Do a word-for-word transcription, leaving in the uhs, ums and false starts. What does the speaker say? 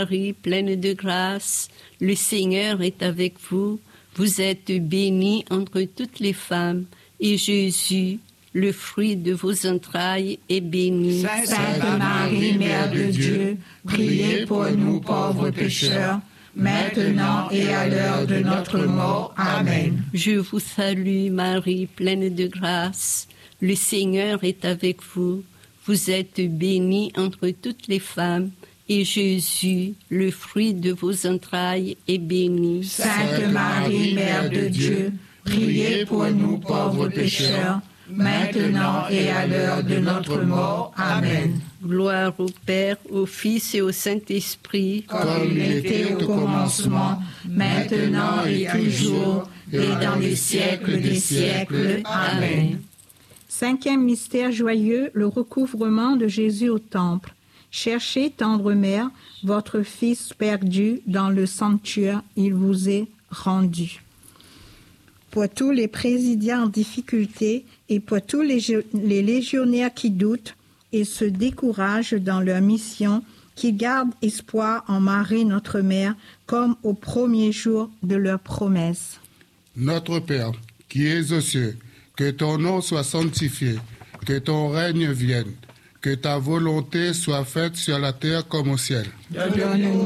Marie, pleine de grâce, le Seigneur est avec vous. Vous êtes bénie entre toutes les femmes, et Jésus, le fruit de vos entrailles, est béni. Sainte Marie, Mère de Dieu, priez pour nous pauvres pécheurs, maintenant et à l'heure de notre mort. Amen. Je vous salue, Marie, pleine de grâce. Le Seigneur est avec vous. Vous êtes bénie entre toutes les femmes, et Jésus, le fruit de vos entrailles, est béni. Sainte Marie, Mère de Dieu, priez pour nous pauvres pécheurs, maintenant et à l'heure de notre mort. Amen. Gloire au Père, au Fils et au Saint-Esprit, comme il était au commencement, maintenant et toujours, et dans les siècles des siècles. Amen. Cinquième mystère joyeux, le recouvrement de Jésus au temple. Cherchez, tendre mère, votre Fils perdu dans le sanctuaire, il vous est rendu. Pour tous les présidiens en difficulté et pour tous les, les légionnaires qui doutent et se découragent dans leur mission, qui gardent espoir en Marie notre Mère, comme au premier jour de leur promesse. Notre Père, qui es aux cieux, que ton nom soit sanctifié, que ton règne vienne, que ta volonté soit faite sur la terre comme au ciel. Donne-nous